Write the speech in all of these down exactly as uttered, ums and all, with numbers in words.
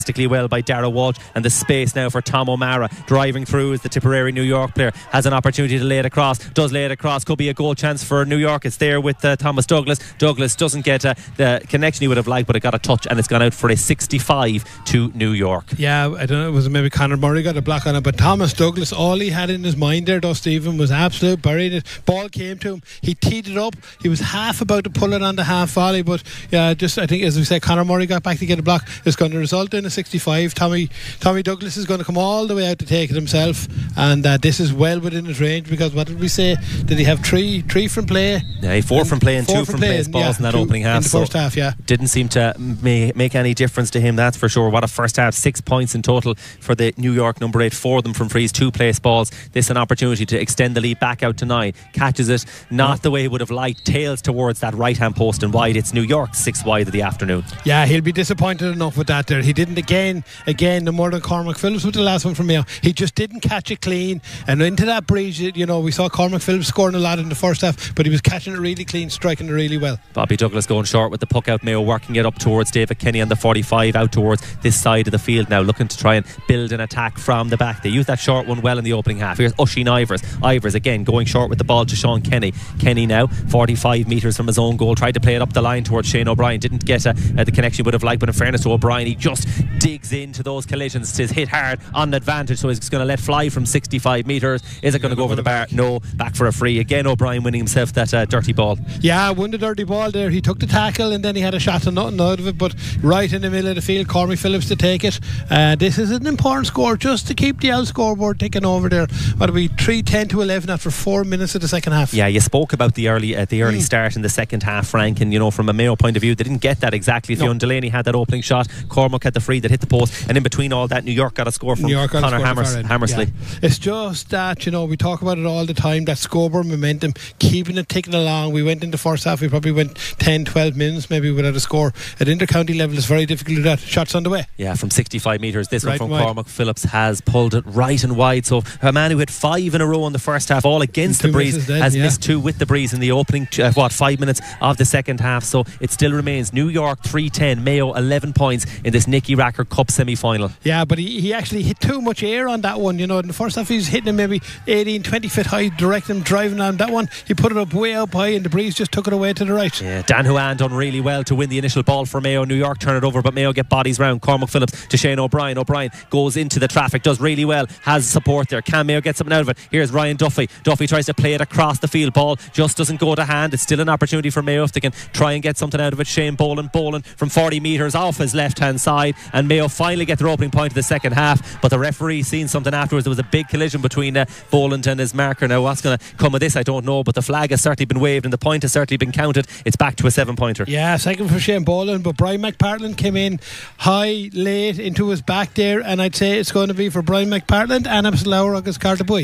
well by Dara Walsh, and the space now for Tom O'Mara driving through as the Tipperary New York player has an opportunity to lay it across, does lay it across, could be a goal chance for New York. It's there with uh, Thomas Douglas. Douglas doesn't get uh, the connection he would have liked, but it got a touch and it's gone out for a sixty-five to New York. Yeah, I don't know, it was maybe Conor Murray got a block on it, but Thomas Douglas, all he had in his mind there, though, Stephen, was absolute buried it. Ball came to him, he teed it up, he was half about to pull it on the half volley, but yeah, just I think as we said, Conor Murray got back to get a block. It's going to result in a sixty-five. Tommy Tommy Douglas is going to come all the way out to take it himself, and uh, this is well within his range, because what did we say? Did he have three three from play? Yeah, four from play and two from play balls yeah, in that opening half. In the first so half, yeah. Didn't seem to may, make any difference to him, that's for sure. What a first half, six points in total for the New York number eight, four of them from frees, two place balls. This an opportunity to extend the lead back out to nine. Catches it, not yeah. the way he would have liked, tails towards that right hand post and wide. It's New York six wide of the afternoon. Yeah, he'll be disappointed enough with that there. He didn't again, again, no more than Cormac Phillips with the last one from Mayo. He just didn't catch it clean, and into that breeze, you know, we saw Cormac Phillips scoring a lot in the first half, but he was catching it really clean, striking it really well. Bobby Douglas going short with the puck out. Mayo working it up towards David Kenny on the forty-five, out towards this side of the field now, looking to try and build an attack from the back. They used that short one well in the opening half. Here's Oisin Ivers. Ivers again going short with the ball to Sean Kenny. Kenny now forty-five metres from his own goal, tried to play it up the line towards Shane O'Brien, didn't get uh, uh, the connection he would have liked, but in fairness to O'Brien, he just digs into those collisions. It's hit hard on an advantage, so he's going to let fly from sixty-five metres. Is it going to go over the bar? No, back for a free. Again O'Brien winning himself that uh, dirty ball. Yeah, won the dirty ball there. He took the tackle and then he had a shot and nothing out of it, but right in the middle of the field, Cormac Phillips to take it. Uh, this is an important score just to keep the out scoreboard ticking over there. What are we, three ten to eleven after four minutes of the second half. Yeah, you spoke about the early uh, the early mm. start in the second half, Frank, and you know, from a Mayo point of view, they didn't get that exactly. Fionn no. Delaney had that opening shot, Cormac had the free that hit the post, and in between all that, New York got a score from Conor Hammers, Hammersley. Yeah. It's just that, you know, we talk about it all the time, that scoreboard momentum, keeping it ticking along. We went in the first half, we probably went ten, twelve minutes maybe without a score. At inter-county level, it's very difficult to do that. Shots on the way. Yeah, from sixty-five metres. This right one from Cormac Phillips has pulled it right and wide. So a man who had five in a row in the first half, all against the breeze, then, has yeah. missed two with the breeze in the opening, uh, what, five minutes of the second half. So it still remains New York three ten, Mayo eleven points in this Nicky Racker Cup semi-final. Yeah, but he, he actually hit too much air on that one. You know, in the first half he was hitting him maybe eighteen, twenty feet high, directing him, driving on that one. He put it up way up high and the breeze just took it away to the right. Yeah, Dan Huan done really well to win the initial ball for Mayo. New York turn it over, but Mayo get bodies round. Cormac Phillips to Shane O'Brien. O'Brien goes into the traffic, does really well, has support there. Can Mayo get something out of it? Here's Ryan Duffy. Duffy tries to play it across the field. Ball just doesn't go to hand. It's still an opportunity for Mayo if they can try and get something out of it. Shane Boland. Boland from forty metres off his left hand side, and Mayo finally get their opening point of the second half, but the referee seen something afterwards. There was a big collision between uh, Boland and his marker. Now what's going to come of this I don't know, but the flag has certainly been waved and the point has certainly been counted. It's back to a seven pointer. Yeah, second for Shane Boland, but Brian McPartland came in high late into his back there, and I'd say it's going to be for Brian McPartland and Absalom Ruggers Cartabuy.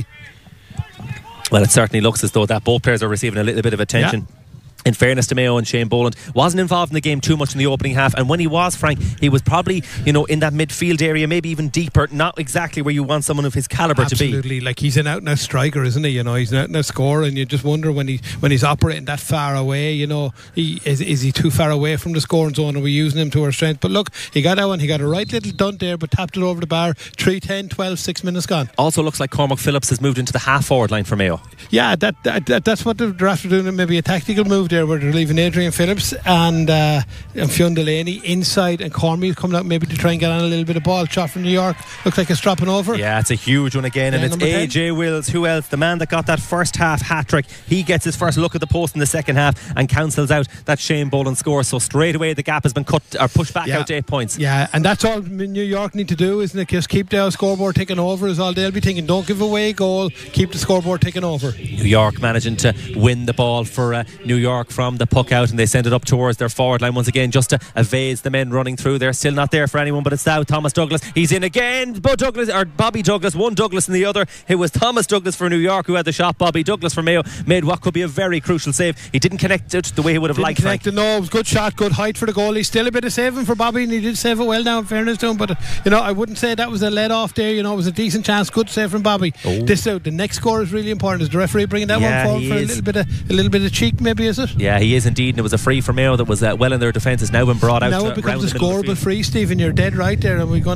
Well, it certainly looks as though that both players are receiving a little bit of attention. Yeah. In fairness to Mayo, and Shane Boland wasn't involved in the game too much in the opening half, and when he was, Frank, he was probably, you know, in that midfield area, maybe even deeper, not exactly where you want someone of his calibre to be. Absolutely, like he's an out and out striker, isn't he? You know, he's an out and out scorer, and you just wonder when he when he's operating that far away, you know, he is, is he too far away from the scoring zone? Are we using him to our strength? But look, he got that one, he got a right little dunt there, but tapped it over the bar. three ten, twelve, six minutes gone. Also looks like Cormac Phillips has moved into the half forward line for Mayo. Yeah, that, that, that that's what they're after doing, maybe a tactical move there where they're leaving Adrian Phillips and, uh, and Fionn Delaney inside, and Cormier coming out maybe to try and get on a little bit of ball. Shot from New York, looks like it's dropping over. Yeah, it's a huge one again, yeah, and it's A J Wills. Who else? The man that got that first half hat-trick. He gets his first look at the post in the second half and cancels out that Shane Boland score. So straight away the gap has been cut or pushed back yeah. out to eight points. Yeah, and that's all New York need to do, isn't it? Just keep the scoreboard ticking over is all they'll be thinking. Don't give away a goal, keep the scoreboard ticking over. New York managing to win the ball for uh, New York from the puck out, and they send it up towards their forward line once again just to evade the men running through. They're still not there for anyone, but it's now Thomas Douglas. He's in again. But Douglas, or Bobby Douglas, one Douglas and the other. It was Thomas Douglas for New York who had the shot. Bobby Douglas for Mayo made what could be a very crucial save. He didn't connect it the way he would have didn't liked. Connect it, no, it was good shot, good height for the goalie. Still a bit of saving for Bobby, and he did save it well now, in fairness to him. But uh, you know, I wouldn't say that was a let off there. You know, it was a decent chance, good save from Bobby. Oh. This uh, the next score is really important. Is the referee bringing that yeah, one forward for is. a little bit of a little bit of cheek? Maybe is it? it? Yeah, he is indeed, and it was a free for Mayo that was uh, well in their defence. Has now been brought out. Now to it becomes around a the middle of the scoreable field. free, Stephen. You're dead right there, and we're going